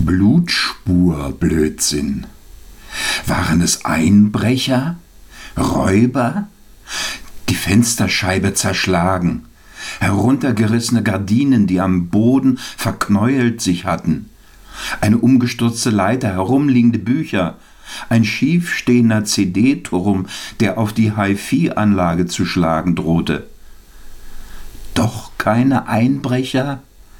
Blutspur, Blödsinn. Waren es Einbrecher? Räuber? Die Fensterscheibe zerschlagen, heruntergerissene Gardinen, die am Boden verknäult sich hatten, eine umgestürzte Leiter, herumliegende Bücher, ein schiefstehender CD-Turm, der auf die HiFi-Anlage zu schlagen drohte. Doch keine Einbrecher?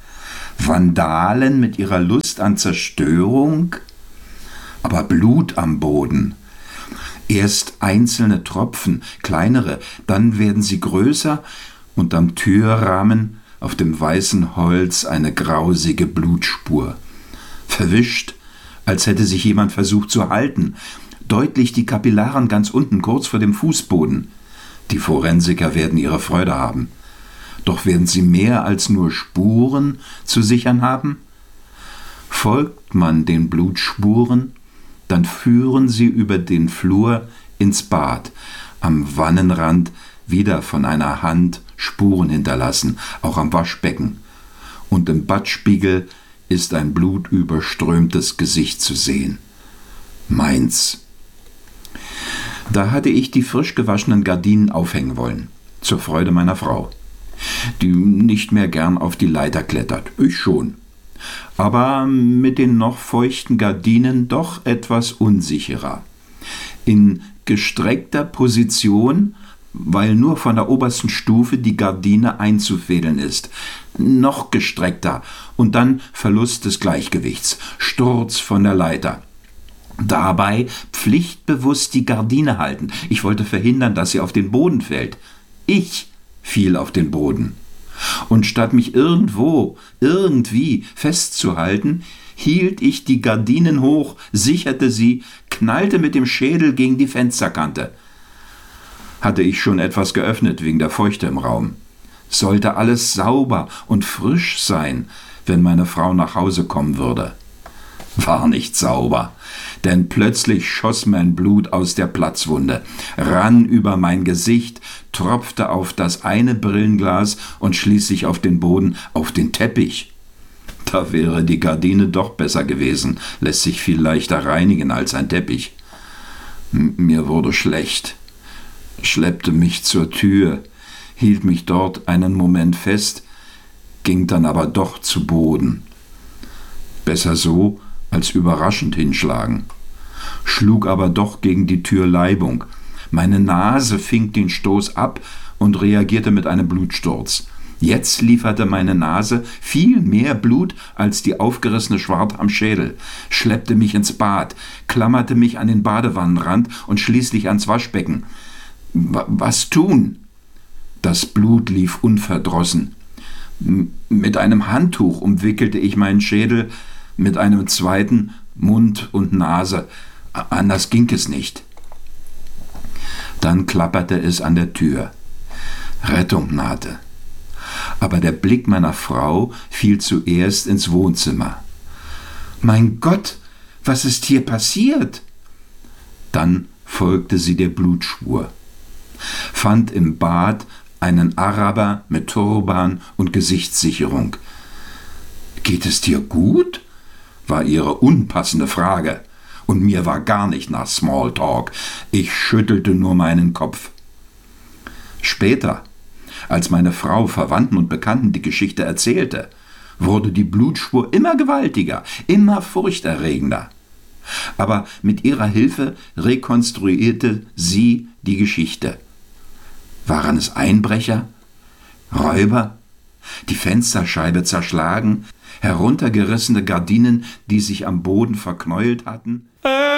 Vandalen mit ihrer Lust an Zerstörung? Aber Blut am Boden. Erst einzelne Tropfen, kleinere, dann werden sie größer und am Türrahmen auf dem weißen Holz eine grausige Blutspur. Verwischt, als hätte sich jemand versucht zu halten. Deutlich die Kapillaren ganz unten, kurz vor dem Fußboden. Die Forensiker werden ihre Freude haben. Doch werden sie mehr als nur Spuren zu sichern haben? Folgt man den Blutspuren, dann führen sie über den Flur ins Bad, am Wannenrand wieder von einer Hand Spuren hinterlassen, auch am Waschbecken. Und im Badspiegel ist ein blutüberströmtes Gesicht zu sehen. Meins. Da hatte ich die frisch gewaschenen Gardinen aufhängen wollen, zur Freude meiner Frau, die nicht mehr gern auf die Leiter klettert, ich schon. Aber mit den noch feuchten Gardinen doch etwas unsicherer. In gestreckter Position, weil nur von der obersten Stufe die Gardine einzufädeln ist. Noch gestreckter und dann Verlust des Gleichgewichts, Sturz von der Leiter. Dabei pflichtbewusst die Gardine halten. Ich wollte verhindern, dass sie auf den Boden fällt. Ich fiel auf den Boden. Und statt mich irgendwie festzuhalten, hielt ich die Gardinen hoch, sicherte sie, knallte mit dem Schädel gegen die Fensterkante. Hatte ich schon etwas geöffnet wegen der Feuchte im Raum. Sollte alles sauber und frisch sein, wenn meine Frau nach Hause kommen würde. War nicht sauber, denn plötzlich schoss mein Blut aus der Platzwunde, rann über mein Gesicht, tropfte auf das eine Brillenglas und schließlich auf den Boden, auf den Teppich. Da wäre die Gardine doch besser gewesen, lässt sich viel leichter reinigen als ein Teppich. Mir wurde schlecht, schleppte mich zur Tür, hielt mich dort einen Moment fest, ging dann aber doch zu Boden. Besser so, als überraschend hinschlagen. Schlug aber doch gegen die Türleibung. Meine Nase fing den Stoß ab und reagierte mit einem Blutsturz. Jetzt lieferte meine Nase viel mehr Blut als die aufgerissene Schwarte am Schädel, schleppte mich ins Bad, klammerte mich an den Badewannenrand und schließlich ans Waschbecken. Was tun? Das Blut lief unverdrossen. Mit einem Handtuch umwickelte ich meinen Schädel, mit einem zweiten Mund und Nase. Anders ging es nicht. Dann klapperte es an der Tür. Rettung nahte. Aber der Blick meiner Frau fiel zuerst ins Wohnzimmer. »Mein Gott, was ist hier passiert?« Dann folgte sie der Blutspur. Fand im Bad einen Araber mit Turban und Gesichtssicherung. »Geht es dir gut?« war ihre unpassende Frage. Und mir war gar nicht nach Smalltalk. Ich schüttelte nur meinen Kopf. Später, als meine Frau Verwandten und Bekannten die Geschichte erzählte, wurde die Blutspur immer gewaltiger, immer furchterregender. Aber mit ihrer Hilfe rekonstruierte sie die Geschichte. Waren es Einbrecher? Räuber? Die Fensterscheibe zerschlagen? Heruntergerissene Gardinen, die sich am Boden verknäult hatten?